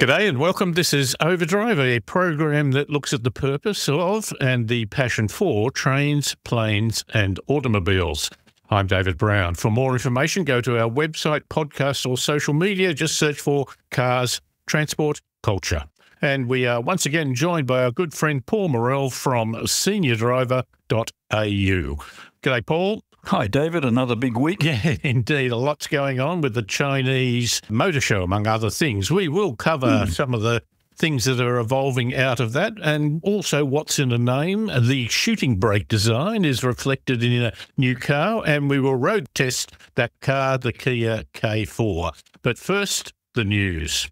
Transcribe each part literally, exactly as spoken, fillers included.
G'day and welcome. This is Overdrive, a program that looks at the purpose of and the passion for trains, planes and automobiles. I'm David Brown. For more information, go to our website, podcast or social media. Just search for Cars, Transport, Culture. And we are once again joined by our good friend Paul Morrell from senior driver dot a u. G'day, Paul. Hi, David. Another big week. Yeah, indeed. A lot's going on with the Chinese Motor Show, among other things. We will cover mm. some of the things that are evolving out of that and also what's in a name. The shooting brake design is reflected in a new car, and we will road test that car, the Kia K four. But first, the news.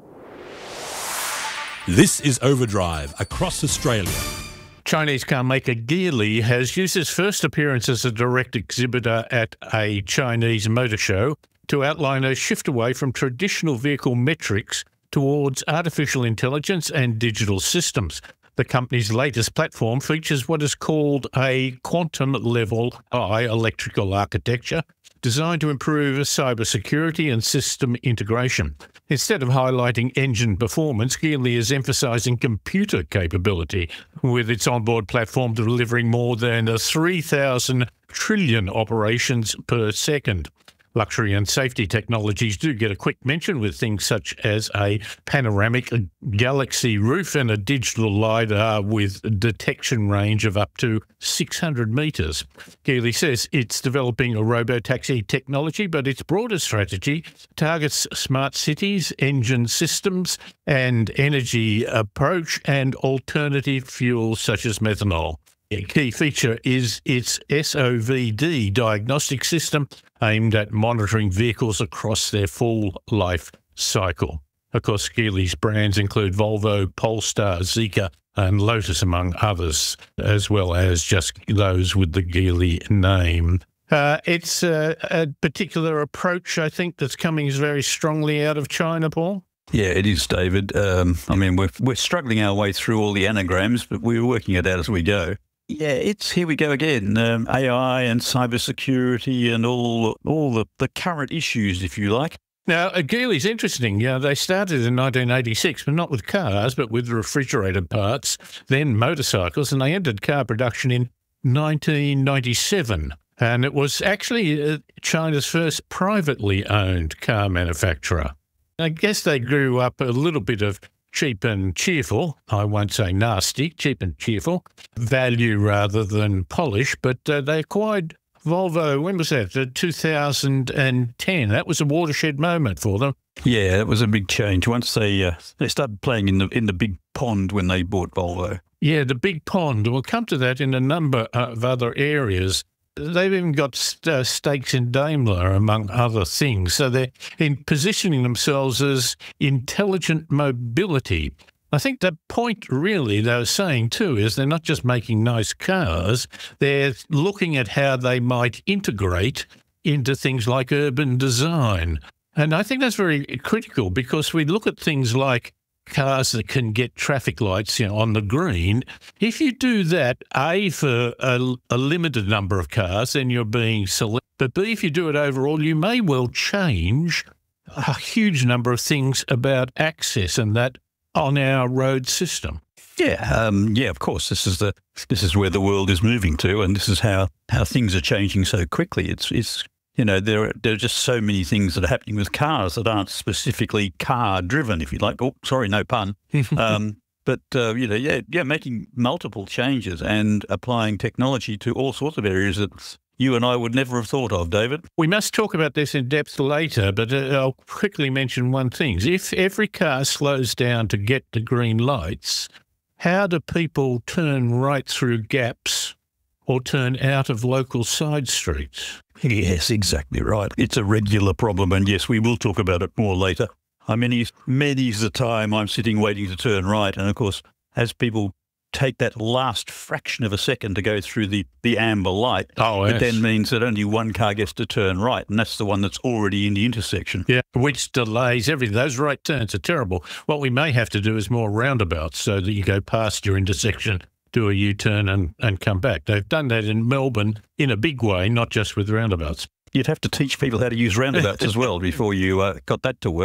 This is Overdrive across Australia. Chinese car maker Geely has used its first appearance as a direct exhibitor at a Chinese motor show to outline a shift away from traditional vehicle metrics towards artificial intelligence and digital systems. The company's latest platform features what is called a quantum-level I electrical architecture designed to improve cybersecurity and system integration. Instead of highlighting engine performance, Geely is emphasising computer capability, with its onboard platform delivering more than three thousand trillion operations per second. Luxury and safety technologies do get a quick mention with things such as a panoramic galaxy roof and a digital LiDAR with detection range of up to six hundred metres. Geely says it's developing a robo-taxi technology, but its broader strategy targets smart cities, engine systems and energy approach and alternative fuels such as methanol. A key feature is its S O V D diagnostic system aimed at monitoring vehicles across their full life cycle. Of course, Geely's brands include Volvo, Polestar, Zeekr and Lotus, among others, as well as just those with the Geely name. Uh, it's a, a particular approach, I think, that's coming very strongly out of China, Paul. Yeah, it is, David. Um, I mean, we're, we're struggling our way through all the anagrams, but we're working it out as we go. Yeah, it's here we go again. Um, A I and cybersecurity and all all the, the current issues, if you like. Now, uh, Geely's interesting. Yeah, they started in nineteen eighty-six, but not with cars, but with refrigerated parts, then motorcycles, and they entered car production in nineteen ninety-seven. And it was actually uh, China's first privately owned car manufacturer. I guess they grew up a little bit of cheap and cheerful, I won't say nasty, cheap and cheerful, value rather than polish, but uh, they acquired Volvo, when was that, uh, two thousand ten. That was a watershed moment for them. Yeah, it was a big change. Once they uh, they started playing in the in the big pond when they bought Volvo. Yeah, the big pond. We'll come to that in a number of other areas. They've even got st- uh, stakes in Daimler, among other things. So they're in positioning themselves as intelligent mobility. I think the point really they were saying too is they're not just making nice cars, they're looking at how they might integrate into things like urban design. And I think that's very critical because we look at things like cars that can get traffic lights, you know, on the green. If you do that, A, for a, a limited number of cars, then you're being select. But B, if you do it overall, you may well change a huge number of things about access and that on our road system. Yeah, um, yeah, of course. This is the this is where the world is moving to, and this is how, how things are changing so quickly. It's it's. You know, there are, there are just so many things that are happening with cars that aren't specifically car-driven, if you like. Oh, sorry, no pun. um, but, uh, you know, yeah, yeah, making multiple changes and applying technology to all sorts of areas that you and I would never have thought of, David. We must talk about this in depth later, but uh, I'll quickly mention one thing. If every car slows down to get the green lights, how do people turn right through gaps or turn out of local side streets? Yes, exactly right. It's a regular problem, and yes, we will talk about it more later. I mean, many's the time I'm sitting waiting to turn right, and of course, as people take that last fraction of a second to go through the, the amber light, oh, yes. It then means that only one car gets to turn right, and that's the one that's already in the intersection. Yeah, which delays everything. Those right turns are terrible. What we may have to do is more roundabouts so that you go past your intersection, do a U-turn and, and come back. They've done that in Melbourne in a big way, not just with roundabouts. You'd have to teach people how to use roundabouts as well before you uh, got that to work.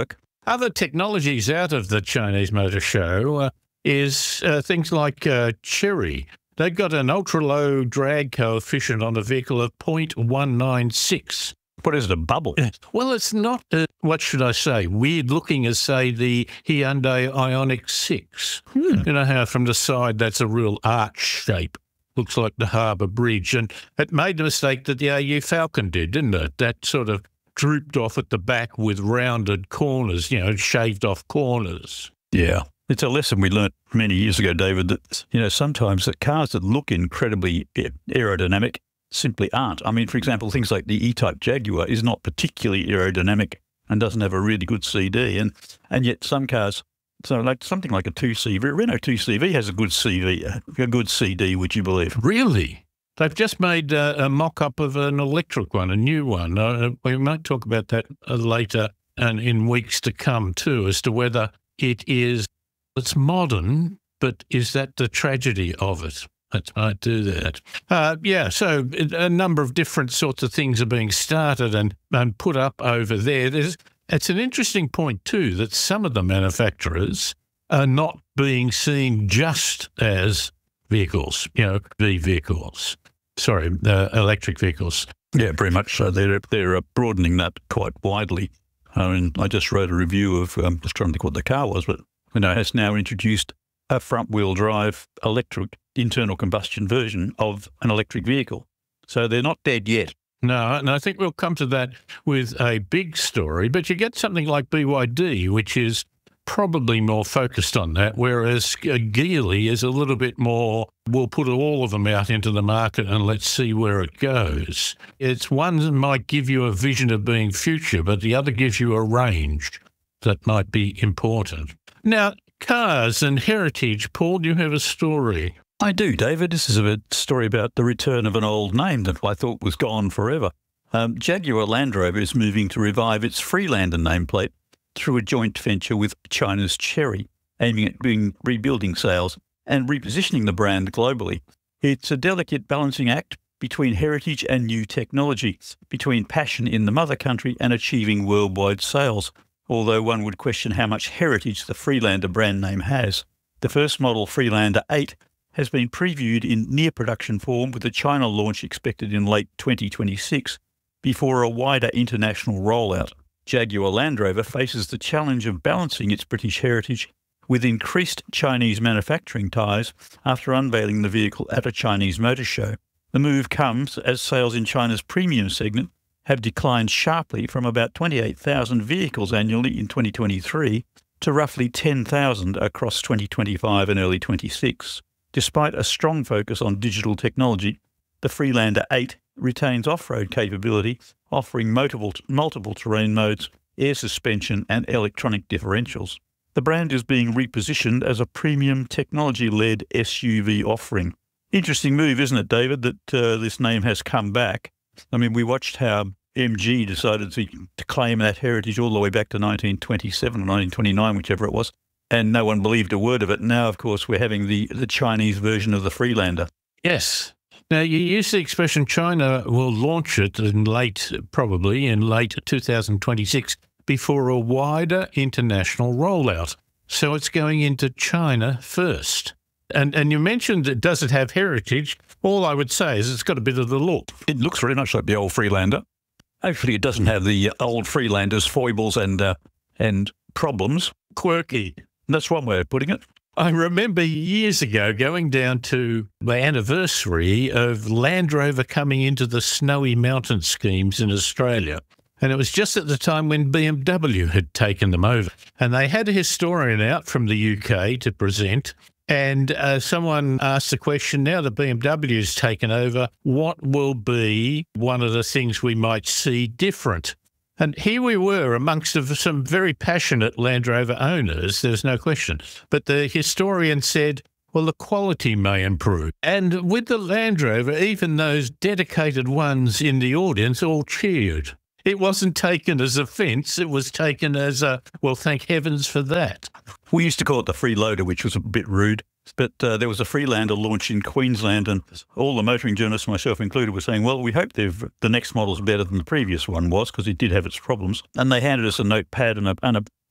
Other technologies out of the Chinese Motor Show uh, is uh, things like uh, Chery. They've got an ultra-low drag coefficient on a vehicle of zero point one nine six. What is it, a bubble? Well, it's not, uh, what should I say, weird looking as, say, the Hyundai Ioniq six. Hmm. You know how from the side that's a real arch shape. Looks like the Harbour Bridge. And it made the mistake that the A U Falcon did, didn't it? That sort of drooped off at the back with rounded corners, you know, shaved off corners. Yeah. It's a lesson we learnt many years ago, David, that, you know, sometimes the cars that look incredibly aerodynamic simply aren't. I mean, for example, things like the E-Type Jaguar is not particularly aerodynamic and doesn't have a really good C D. And and yet some cars, so like something like a two C V, Renault two C V has a good C V, a good C D, would you believe? Really? They've just made uh, a mock-up of an electric one, a new one. Uh, we might talk about that uh, later and in weeks to come too, as to whether it is, it's modern, but is that the tragedy of it? It might do that. Uh, yeah, so a number of different sorts of things are being started and, and put up over there. There's, it's an interesting point too that some of the manufacturers are not being seen just as vehicles, you know, the vehicles. Sorry, uh, electric vehicles. Yeah, very much so. They're, they're uh, broadening that quite widely. I mean, I just wrote a review of, um, just trying to think what the car was, but you know, has now introduced a front-wheel drive electric internal combustion version of an electric vehicle. So they're not dead yet. No, and I think we'll come to that with a big story, but you get something like B Y D, which is probably more focused on that, whereas Geely is a little bit more, we'll put all of them out into the market and let's see where it goes. It's one that might give you a vision of being future, but the other gives you a range that might be important. Now, cars and heritage. Paul, do you have a story? I do, David. This is a story about the return of an old name that I thought was gone forever. Um, Jaguar Land Rover is moving to revive its Freelander nameplate through a joint venture with China's Chery, aiming at being rebuilding sales and repositioning the brand globally. It's a delicate balancing act between heritage and new technology, between passion in the mother country and achieving worldwide sales, although one would question how much heritage the Freelander brand name has. The first model, Freelander eight, has been previewed in near-production form with the China launch expected in late twenty twenty-six, before a wider international rollout. Jaguar Land Rover faces the challenge of balancing its British heritage with increased Chinese manufacturing ties after unveiling the vehicle at a Chinese motor show. The move comes as sales in China's premium segment have declined sharply from about twenty-eight thousand vehicles annually in twenty twenty-three to roughly ten thousand across twenty twenty-five and early twenty-six. Despite a strong focus on digital technology, the Freelander eight retains off-road capability, offering multiple, multiple terrain modes, air suspension and electronic differentials. The brand is being repositioned as a premium technology-led S U V offering. Interesting move, isn't it, David, that uh, this name has come back? I mean, we watched how M G decided to, to claim that heritage all the way back to nineteen twenty-seven or nineteen twenty-nine, whichever it was, and no one believed a word of it. Now, of course, we're having the, the Chinese version of the Freelander. Yes. Now, you use the expression China will launch it in late, probably in late two thousand twenty-six, before a wider international rollout. So it's going into China first. And and you mentioned, does it have heritage? All I would say is it's got a bit of the look. It looks very much like the old Freelander. Hopefully it doesn't have the old Freelander's foibles and uh, and problems. Quirky. That's one way of putting it. I remember years ago going down to the anniversary of Land Rover coming into the Snowy Mountain schemes in Australia. And it was just at the time when B M W had taken them over. And they had a historian out from the U K to present. And uh, someone asked the question, now that B M W's taken over, what will be one of the things we might see different? And here we were amongst some very passionate Land Rover owners, there's no question. But the historian said, well, the quality may improve. And with the Land Rover, even those dedicated ones in the audience all cheered. It wasn't taken as offence, it was taken as a, well, thank heavens for that. We used to call it the Freeloader, which was a bit rude. But uh, there was a Freelander launch in Queensland, and all the motoring journalists, myself included, were saying, well, we hope they've, the next model's better than the previous one was, because it did have its problems. And they handed us a notepad and a, and a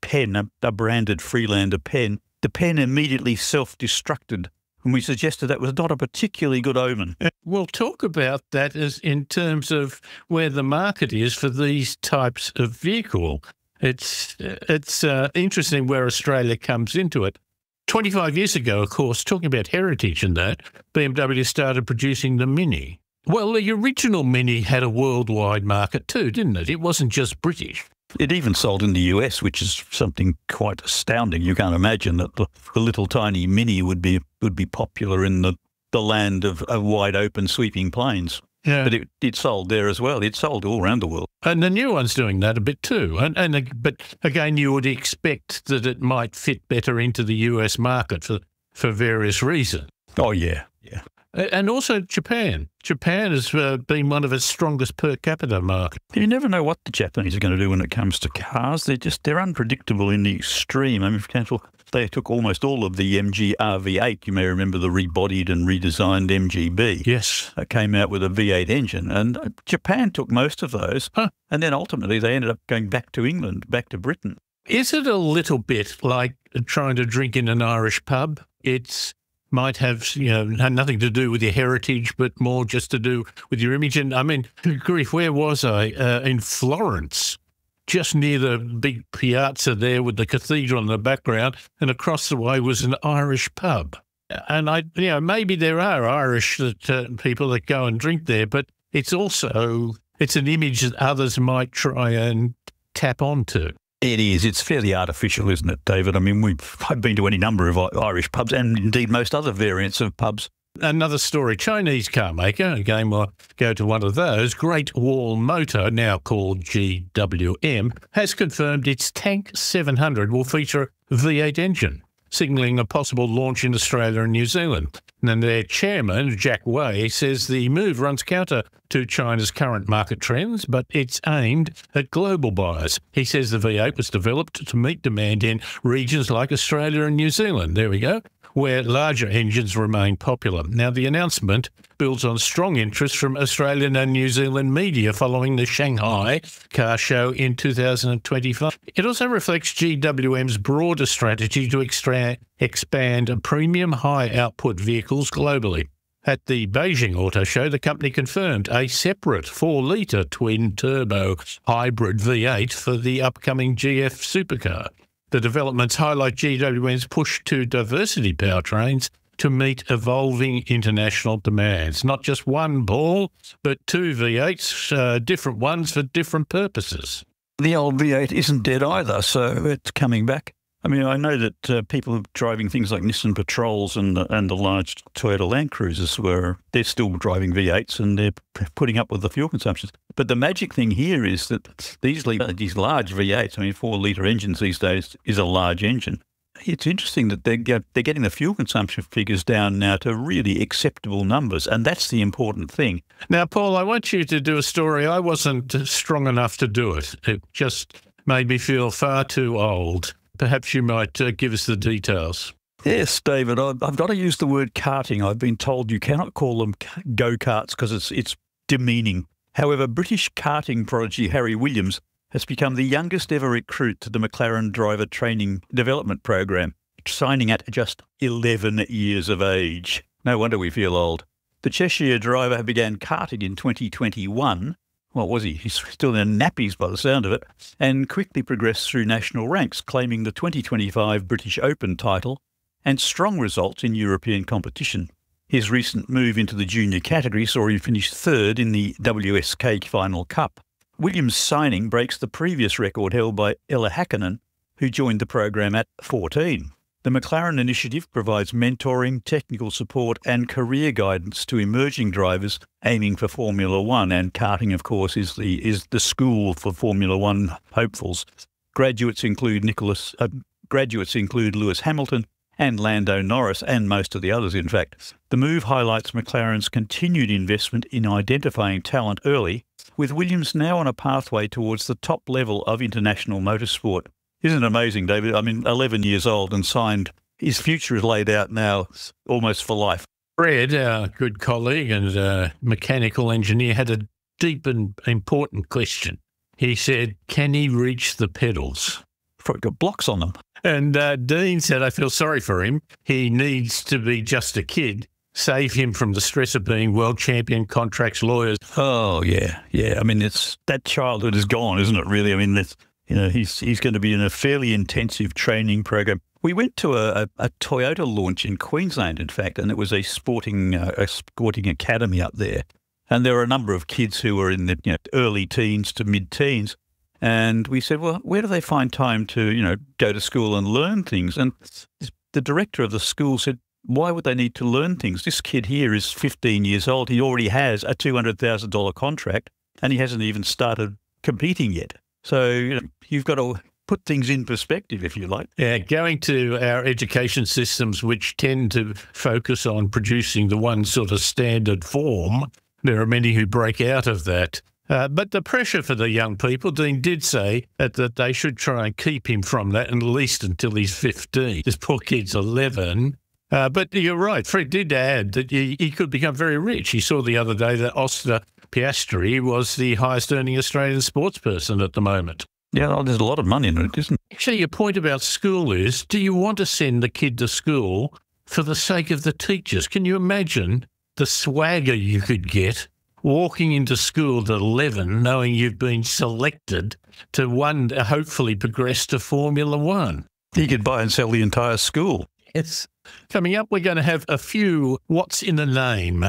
pen, a, a branded Freelander pen. The pen immediately self-destructed, and we suggested that was not a particularly good omen. We'll talk about that as in terms of where the market is for these types of vehicle. It's it's uh, interesting where Australia comes into it. twenty-five years ago, of course, talking about heritage and that, B M W started producing the Mini. Well, the original Mini had a worldwide market too, didn't it? It wasn't just British. It even sold in the U S, which is something quite astounding. You can't imagine that the, the little tiny Mini would be would be popular in the, the land of, of wide open sweeping plains. Yeah. But it, it sold there as well. It sold all around the world. And the new one's doing that a bit too. And, and But again, you would expect that it might fit better into the U S market for, for various reasons. Oh, yeah, yeah. And also Japan. Japan has uh, been one of its strongest per capita markets. You never know what the Japanese are going to do when it comes to cars. They're just, they're unpredictable in the extreme. I mean, for example, they took almost all of the M G R V eight. You may remember the rebodied and redesigned M G B. Yes. That came out with a V eight engine. And Japan took most of those. Huh. And then ultimately they ended up going back to England, back to Britain. Is it a little bit like trying to drink in an Irish pub? It's might have, you know, had nothing to do with your heritage, but more just to do with your image. And I mean, grief, where was I? Uh, in Florence, just near the big piazza there with the cathedral in the background, and across the way was an Irish pub. And I, you know, maybe there are Irish that, uh, people that go and drink there, but it's also, it's an image that others might try and tap onto. It is. It's fairly artificial, isn't it, David? I mean, we've I've been to any number of Irish pubs and indeed most other variants of pubs. Another story, Chinese car maker, again we'll go to one of those, Great Wall Motor, now called G W M, has confirmed its Tank seven hundred will feature a V eight engine, signalling a possible launch in Australia and New Zealand. And their chairman, Jack Wei, says the move runs counter to China's current market trends, but it's aimed at global buyers. He says the V eight was developed to meet demand in regions like Australia and New Zealand. There we go. Where larger engines remain popular. Now, the announcement builds on strong interest from Australian and New Zealand media following the Shanghai Car Show in two thousand twenty-five. It also reflects G W M's broader strategy to extra- expand premium high-output vehicles globally. At the Beijing Auto Show, the company confirmed a separate four litre twin-turbo hybrid V eight for the upcoming G F supercar. The developments highlight G W M's push to diversity powertrains to meet evolving international demands. Not just one ball, but two V eights, uh, different ones for different purposes. The old V eight isn't dead either, so it's coming back. I mean, I know that uh, people driving things like Nissan Patrols and the, and the large Toyota Land Cruisers, were they're still driving V eights and they're putting up with the fuel consumption. But the magic thing here is that these these large V eights, I mean, four litre engines these days is a large engine. It's interesting that they're, they're getting the fuel consumption figures down now to really acceptable numbers, and that's the important thing. Now, Paul, I want you to do a story. I wasn't strong enough to do it. It just made me feel far too old. Perhaps you might uh, give us the details. Yes, David, I've, I've got to use the word karting. I've been told you cannot call them go-karts because it's, it's demeaning. However, British karting prodigy Harry Williams has become the youngest ever recruit to the McLaren Driver Training Development Program, signing at just eleven years of age. No wonder we feel old. The Cheshire driver began karting in twenty twenty-one. What was he? He's still in nappies by the sound of it, and quickly progressed through national ranks, claiming the twenty twenty-five British Open title and strong results in European competition. His recent move into the junior category saw him finish third in the W S K Final Cup. Williams' signing breaks the previous record held by Ella Hakkinen, who joined the program at fourteen. The McLaren initiative provides mentoring, technical support and career guidance to emerging drivers aiming for Formula One, and karting, of course, is the is the school for Formula One hopefuls. Graduates include Nicholas. Uh, graduates include Lewis Hamilton and Lando Norris, and most of the others, in fact. The move highlights McLaren's continued investment in identifying talent early, with Williams now on a pathway towards the top level of international motorsport. Isn't it amazing, David? I mean, eleven years old and signed. His future is laid out now almost for life. Fred, our good colleague and uh, mechanical engineer, had a deep and important question. He said, can he reach the pedals? probably got blocks on them. And uh, Dean said, I feel sorry for him. He needs to be just a kid. Save him from the stress of being world champion, contracts, lawyers. Oh, yeah, yeah. I mean, it's that childhood is gone, isn't it, really? I mean, that's, you know, he's he's going to be in a fairly intensive training program. We went to a, a, a Toyota launch in Queensland, in fact, and it was a sporting uh, a sporting academy up there. And there were a number of kids who were in the you know, early teens to mid-teens. And we said, well, where do they find time to, you know, go to school and learn things? And the director of the school said, why would they need to learn things? This kid here is fifteen years old. He already has a two hundred thousand dollars contract and he hasn't even started competing yet. So you know, you've got to put things in perspective, if you like. Yeah, going to our education systems, which tend to focus on producing the one sort of standard form, there are many who break out of that. Uh, but the pressure for the young people, Dean did say that, that they should try and keep him from that at least until he's fifteen. This poor kid's eleven. Uh, but you're right. Fred did add that he, he could become very rich. He saw the other day that Oscar Piastri was the highest earning Australian sports person at the moment. Yeah, well, there's a lot of money in it, isn't there? Actually, your point about school is, do you want to send the kid to school for the sake of the teachers? Can you imagine the swagger you could get walking into school at eleven, knowing you've been selected to one, hopefully progress to Formula One? He could buy and sell the entire school. Yes. Coming up, we're going to have a few What's in a Name.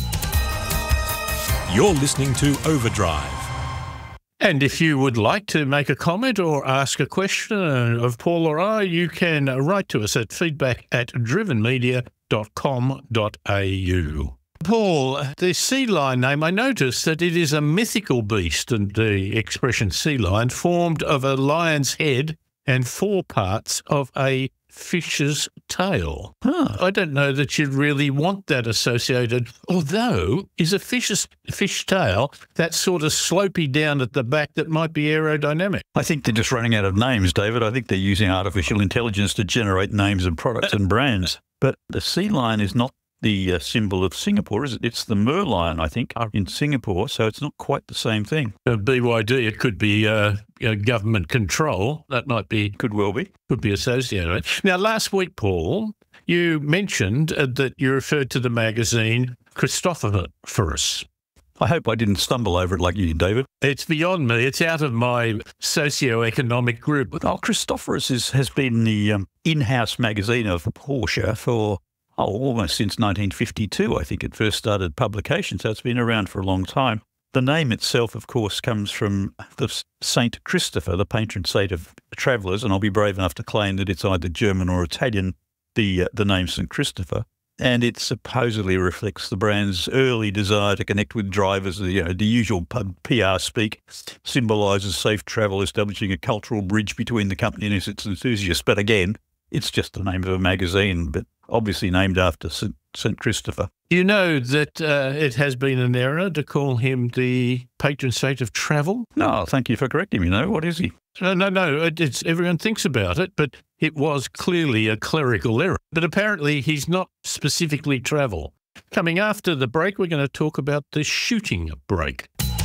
You're listening to Overdrive. And if you would like to make a comment or ask a question of Paul or I, you can write to us at feedback at driven media dot com dot a u. Paul, the sea lion name, I noticed that it is a mythical beast, and the expression sea lion formed of a lion's head and four parts of a fish's tail. Huh. I don't know that you'd really want that associated, although is a fish's fish tail that sort of slopey down at the back that might be aerodynamic. I think they're just running out of names, David. I think they're using artificial intelligence to generate names of products and brands. But the sea lion is not the uh, symbol of Singapore, is it? It's the merlion, I think, in Singapore, so it's not quite the same thing. Uh, B Y D, it could be uh, uh, government control. That might be... Could well be. Could be associated with it. Now, last week, Paul, you mentioned uh, that you referred to the magazine Christophorus. I hope I didn't stumble over it like you did, David. It's beyond me. It's out of my socio-economic group. Oh, Christophorus is, has been the um, in-house magazine of Porsche for... Oh, almost since nineteen fifty-two, I think it first started publication, so it's been around for a long time. The name itself, of course, comes from the Saint Christopher, the patron saint of travellers, and I'll be brave enough to claim that it's either German or Italian, the uh, the name Saint Christopher. And it supposedly reflects the brand's early desire to connect with drivers. You know, the usual P R speak symbolises safe travel, establishing a cultural bridge between the company and its enthusiasts. But again, it's just the name of a magazine, but obviously named after Saint Christopher. You know that uh, it has been an error to call him the patron saint of travel? No, thank you for correcting me. No, what is he? No, no, no. It, it's, everyone thinks about it, but it was clearly a clerical error. But apparently he's not specifically travel. Coming after the break, we're going to talk about the shooting break.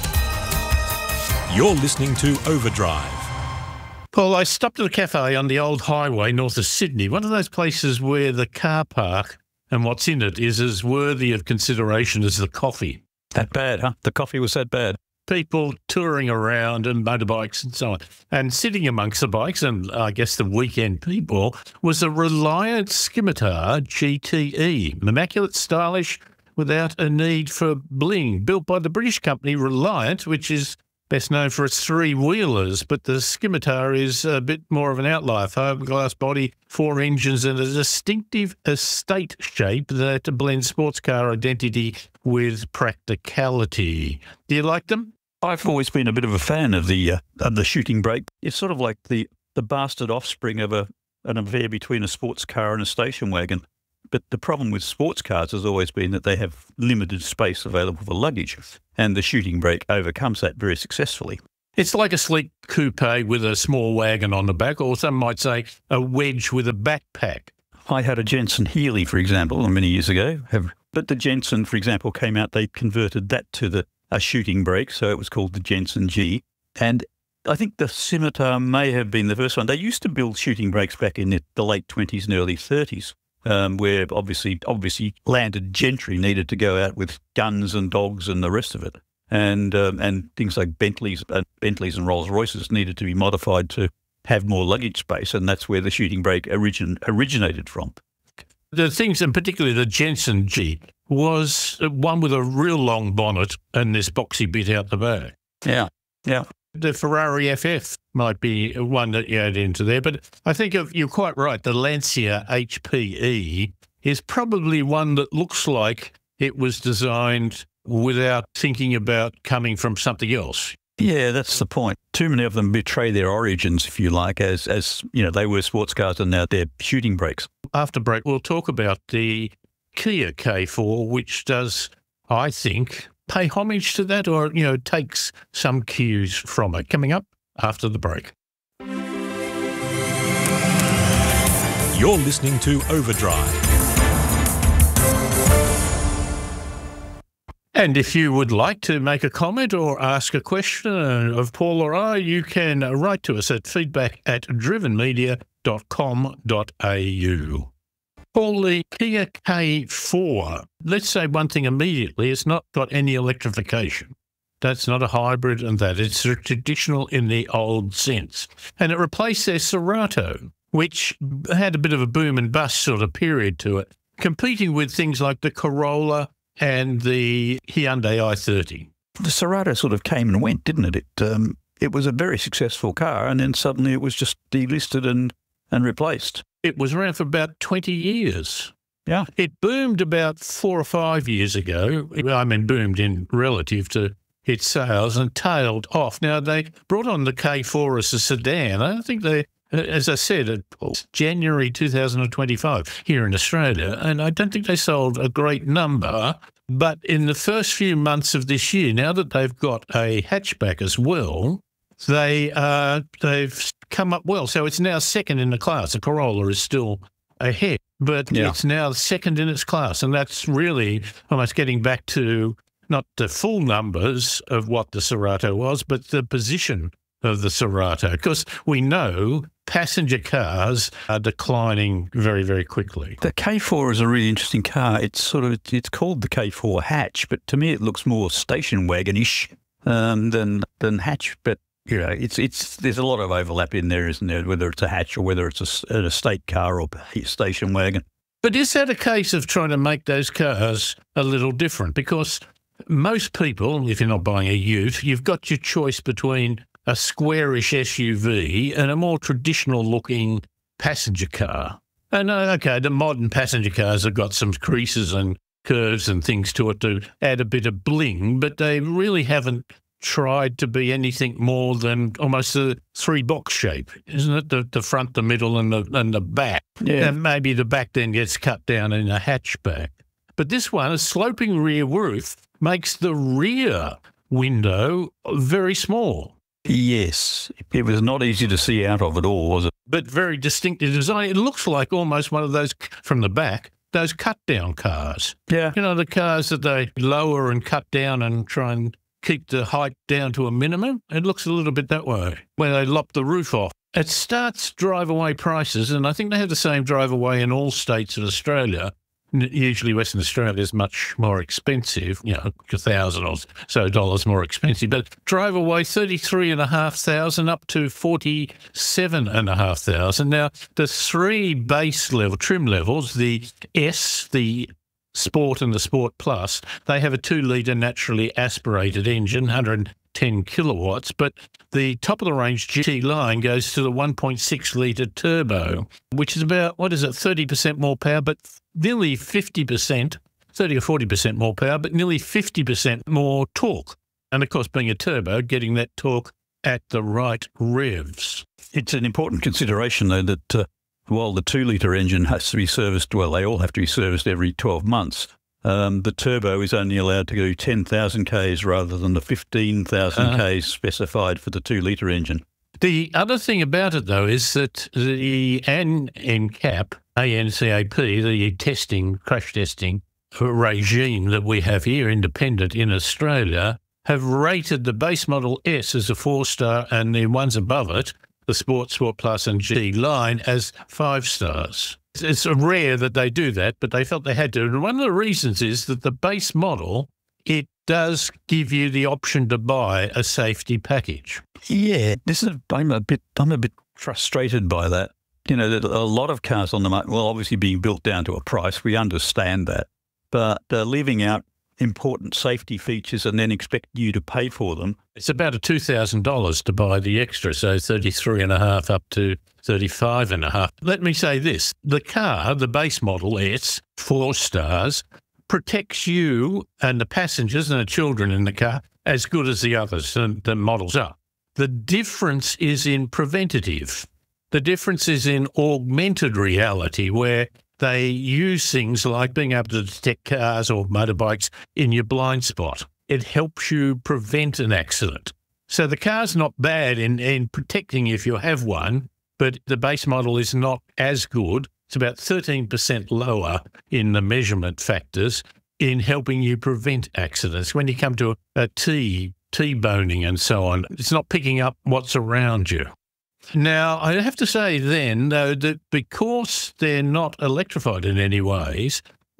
You're listening to Overdrive. Paul, I stopped at a cafe on the old highway north of Sydney, one of those places where the car park and what's in it is as worthy of consideration as the coffee. That bad, huh? The coffee was that bad. People touring around and motorbikes and so on. And sitting amongst the bikes and I guess the weekend people was a Reliant Scimitar G T E, immaculate, stylish, without a need for bling, built by the British company Reliant, which is best known for its three-wheelers, but the Scimitar is a bit more of an outlier. Fiberglass body, four engines, and a distinctive estate shape that blends sports car identity with practicality. Do you like them? I've always been a bit of a fan of the uh, of the shooting brake. It's sort of like the, the bastard offspring of a an affair between a sports car and a station wagon. But the problem with sports cars has always been that they have limited space available for luggage, and the shooting brake overcomes that very successfully. It's like a sleek coupe with a small wagon on the back, or some might say a wedge with a backpack. I had a Jensen Healey, for example, many years ago. But the Jensen, for example, came out, they converted that to the a shooting brake, so it was called the Jensen G. And I think the Scimitar may have been the first one. They used to build shooting brakes back in the, the late twenties and early thirties, um, where obviously, obviously landed gentry needed to go out with guns and dogs and the rest of it. And um, and things like Bentleys, uh, Bentleys and Rolls Royces needed to be modified to have more luggage space, and that's where the shooting brake origin, originated from. The things, and particularly the Jensen G, was one with a real long bonnet and this boxy bit out the back. Yeah, yeah. The Ferrari F F might be one that you add into there, but I think of, you're quite right, the Lancia H P E is probably one that looks like it was designed without thinking about coming from something else. Yeah, that's the point. Too many of them betray their origins, if you like, as, as you know, they were sports cars and now they're shooting brakes. After break, we'll talk about the Kia K four, which does, I think, pay homage to that, or, you know, takes some cues from it. Coming up after the break. You're listening to Overdrive. And if you would like to make a comment or ask a question of Paul or I, you can write to us at feedback at driven media dot com dot a u. Paul, the Kia K four, let's say one thing immediately, it's not got any electrification. That's not a hybrid and that. It's a traditional in the old sense. And it replaced their Cerato, which had a bit of a boom and bust sort of period to it, competing with things like the Corolla and the Hyundai i thirty. The Cerato sort of came and went, didn't it? It um, it was a very successful car, and then suddenly it was just delisted and, and replaced. It was around for about twenty years. Yeah. It boomed about four or five years ago. I mean, boomed in relative to its sales and tailed off. Now, they brought on the K four as a sedan. I think they, as I said, it was January two thousand twenty-five here in Australia, and I don't think they sold a great number. But in the first few months of this year, now that they've got a hatchback as well, they, uh, they've come up well. So it's now second in the class. The Corolla is still ahead, but yeah. It's now second in its class. And that's really almost getting back to not the full numbers of what the Cerato was, but the position of the Cerato. Because we know passenger cars are declining very, very quickly. The K four is a really interesting car. It's sort of, it's called the K four hatch, but to me it looks more station wagon-ish um, than, than hatch. But you know, it's it's there's a lot of overlap in there, isn't there? Whether it's a hatch or whether it's a, an estate car or a station wagon. But is that a case of trying to make those cars a little different? Because most people, if you're not buying a ute, you've got your choice between a squarish S U V and a more traditional-looking passenger car. And uh, okay, the modern passenger cars have got some creases and curves and things to it to add a bit of bling, but they really haven't tried to be anything more than almost a three-box shape, isn't it? The, the front, the middle, and the and the back. Yeah. And maybe the back then gets cut down in a hatchback. But this one, a sloping rear roof, makes the rear window very small. Yes. It was not easy to see out of at all, was it? But very distinctive design. It looks like almost one of those, from the back, those cut-down cars. Yeah. You know, the cars that they lower and cut down and try and keep the height down to a minimum. It looks a little bit that way, where they lop the roof off. It starts drive-away prices, and I think they have the same drive-away in all states of Australia. Usually Western Australia is much more expensive, you know, a thousand or so dollars more expensive. But drive away thirty-three and a half thousand up to forty-seven and a half thousand. Now, the three base level trim levels, the S, the Sport and the Sport Plus, they have a two litre naturally aspirated engine, one hundred ten kilowatts, but the top of the range G T line goes to the one point six litre turbo, which is about, what is it, thirty percent more power, but nearly fifty percent, thirty or forty percent more power, but nearly fifty percent more torque. And of course, being a turbo, getting that torque at the right revs. It's an important consideration, though, that uh, while the two litre engine has to be serviced, well, they all have to be serviced every twelve months. Um, the turbo is only allowed to go ten thousand k's rather than the fifteen thousand k's uh, specified for the two litre engine. The other thing about it, though, is that the ANCAP, A N C A P, the testing, crash testing regime that we have here, independent in Australia, have rated the base model S as a four-star and the ones above it, the Sport, Sport Plus and G line, as five stars. It's rare that they do that, but they felt they had to. And one of the reasons is that the base model, it does give you the option to buy a safety package. Yeah, this is I'm a bit I'm a bit frustrated by that. You know, that a lot of cars on the market, well, obviously being built down to a price, we understand that, but uh, leaving out important safety features and then expect you to pay for them. It's about a two thousand dollars to buy the extra, so thirty-three and a half up to thirty-five and a half. Let me say this, the car, the base model S, four stars, protects you and the passengers and the children in the car as good as the others, and the models are. The difference is in preventative. The difference is in augmented reality, where they use things like being able to detect cars or motorbikes in your blind spot. It helps you prevent an accident. So the car's not bad in, in protecting if you have one, but the base model is not as good. It's about thirteen percent lower in the measurement factors in helping you prevent accidents. When you come to a, a T, T-boning and so on, it's not picking up what's around you. Now, I have to say then, though, that because they're not electrified in any ways,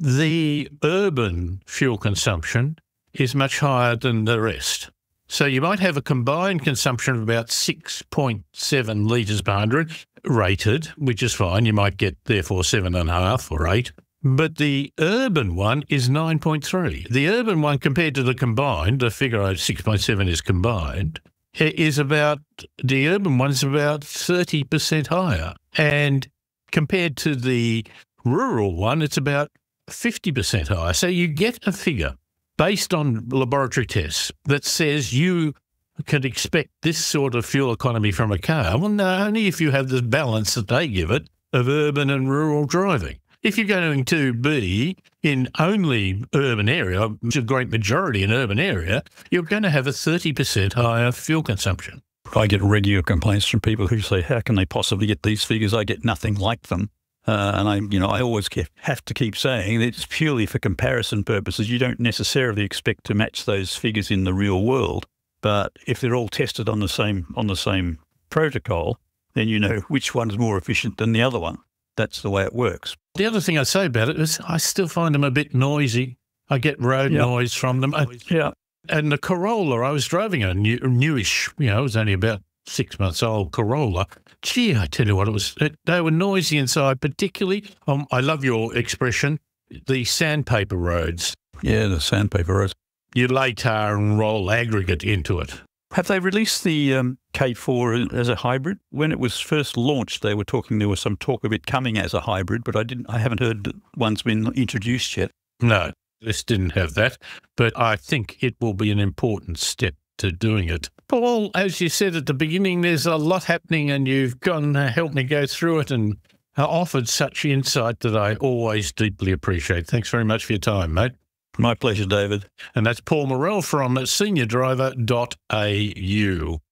the urban fuel consumption is much higher than the rest. So you might have a combined consumption of about six point seven litres per hundred rated, which is fine. You might get, therefore, seven and a half or eight. But the urban one is nine point three. The urban one, compared to the combined, the figure of six point seven is combined, is about, the urban one's about thirty percent higher. And compared to the rural one, it's about fifty percent higher. So you get a figure based on laboratory tests that says you can expect this sort of fuel economy from a car. Well, no, only if you have the balance that they give it of urban and rural driving. If you're going to be in only urban area, which is a great majority in urban area, you're going to have a thirty percent higher fuel consumption. I get regular complaints from people who say, how can they possibly get these figures? I get nothing like them. Uh, and I, you know, I always have to keep saying that it's purely for comparison purposes. You don't necessarily expect to match those figures in the real world. But if they're all tested on the same on the same protocol, then you know which one's more efficient than the other one. That's the way it works. The other thing I say about it is I still find them a bit noisy. I get road yep. noise from them. Yeah. And the Corolla, I was driving a new, newish, you know, it was only about six months old Corolla. Gee, I tell you what, it was. It, they were noisy inside, particularly, um, I love your expression, the sandpaper roads. Yeah, the sandpaper roads. You lay tar and roll aggregate into it. Have they released the um, K four as a hybrid? When it was first launched, they were talking, there was some talk of it coming as a hybrid, but I didn't. I haven't heard that one's been introduced yet. No, this didn't have that, but I think it will be an important step to doing it. Paul, as you said at the beginning, there's a lot happening and you've gone uh, helped me go through it and uh, offered such insight that I always deeply appreciate. Thanks very much for your time, mate. My pleasure, David. And that's Paul Morrell from senior driver dot A U.